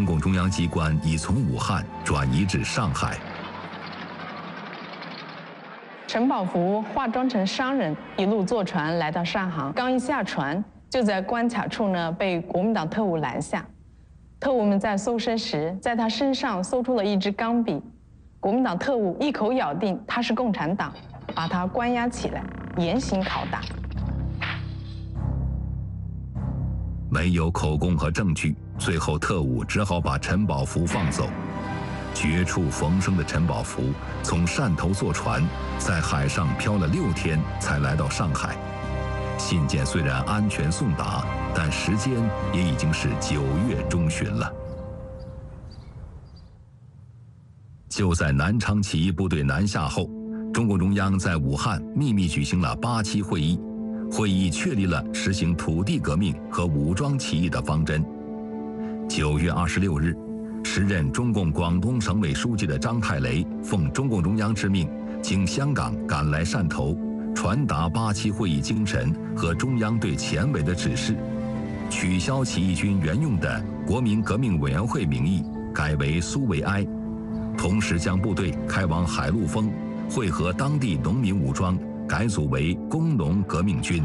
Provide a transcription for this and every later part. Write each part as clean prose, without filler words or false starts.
中共中央机关已从武汉转移至上海。 陈宝福化妆成商人，一路坐船来到上海。刚一下船，就在关卡处呢被国民党特务拦下。特务们在搜身时，在他身上搜出了一支钢笔。国民党特务一口咬定他是共产党，把他关押起来，严刑拷打。 没有口供和证据，最后特务只好把陈宝福放走。绝处逢生的陈宝福从汕头坐船，在海上漂了6天，才来到上海。信件虽然安全送达，但时间也已经是9月中旬了。就在南昌起义部队南下后，中共中央在武汉秘密举行了8期会议，会议确立了实行土地革命和武装起义的方针。9月26日，时任中共广东省委书记的张太雷奉中共中央之命，经香港赶来汕头，传达8期会议精神和中央对前委的指示，取消起义军原用的国民革命委员会名义，改为苏维埃，同时将部队开往海陆丰，会合当地农民武装，改组为工农革命军。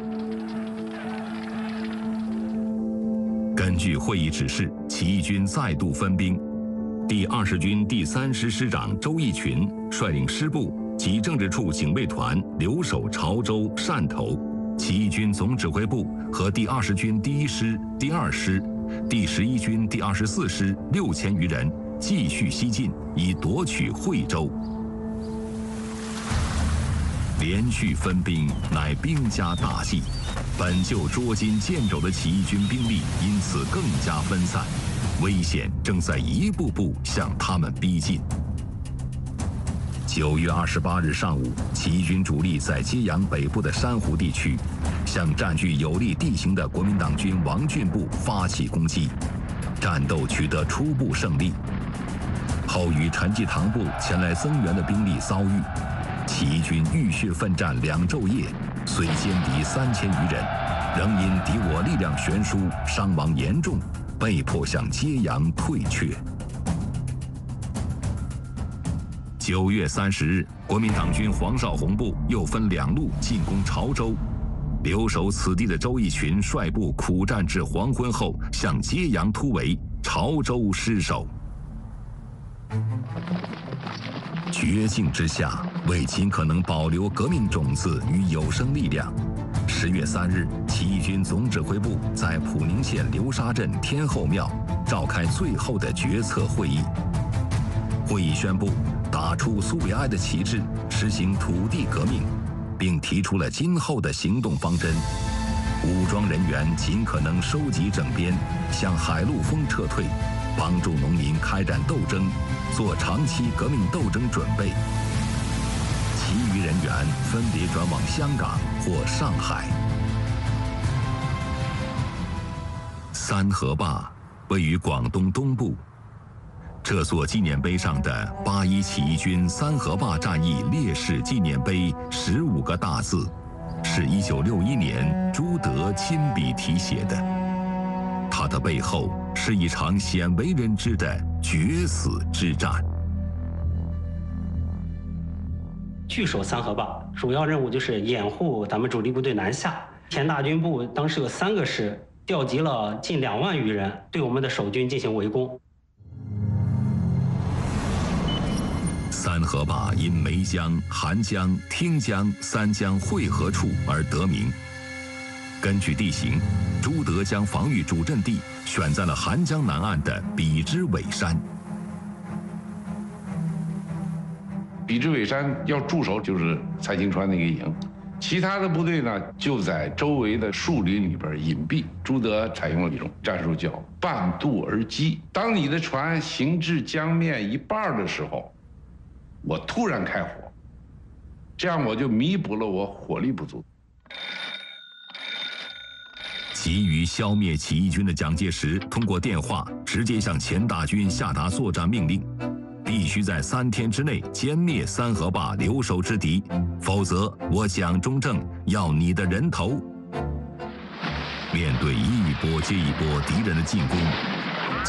根据会议指示，起义军再度分兵。第20军第3师师长周逸群率领师部及政治处警卫团留守潮州、汕头，起义军总指挥部和第20军第1师、第2师、第11军第24师6000余人继续西进，以夺取惠州。连续分兵乃兵家大忌，本就捉襟见肘的起义军兵力因此更加分散，危险正在一步步向他们逼近。9月28日上午，起义军主力在揭阳北部的珊瑚地区，向占据有利地形的国民党军王俊部发起攻击，战斗取得初步胜利。后与陈济棠部前来增援的兵力遭遇。起义军浴血奋战2昼夜，虽歼敌3000余人，仍因敌我力量悬殊，伤亡严重，被迫向揭阳退却。9月30日，国民党军黄绍竑部又分2路进攻潮州，留守此地的周逸群率部苦战至黄昏后，向揭阳突围，潮州失守。绝境之下，为尽可能保留革命种子与有生力量，10月3日，起义军总指挥部在普宁县流沙镇天后庙召开最后的决策会议。会议宣布打出苏维埃的旗帜，实行土地革命，并提出了今后的行动方针：武装人员尽可能收集整编，向海陆丰撤退，帮助农民开展斗争，做长期革命斗争准备。其余人员分别转往香港或上海。三河坝位于广东东部，这座纪念碑上的8·1起义军三河坝战役烈士纪念碑15个大字，是1961年朱德亲笔题写的。它的背后是一场鲜为人知的决死之战。 据守三河坝，主要任务就是掩护咱们主力部队南下。前大军部当时有3个师，调集了近2万余人，对我们的守军进行围攻。 三河坝因梅江、韩江、汀江3江汇合处而得名。根据地形，朱德将防御主阵地选在了韩江南岸的比之尾山。 比之尾山要驻守就是蔡兴川那个营，其他的部队呢就在周围的树林里边隐蔽。朱德采用了一种战术叫半渡而击，当你的船行至江面一半的时候，我突然开火，这样我就弥补了我火力不足。 急于消灭起义军的蒋介石通过电话直接向前大军下达作战命令，必须在3天之内歼灭三河坝留守之敌，否则我蒋中正要你的人头。面对一波接一波敌人的进攻，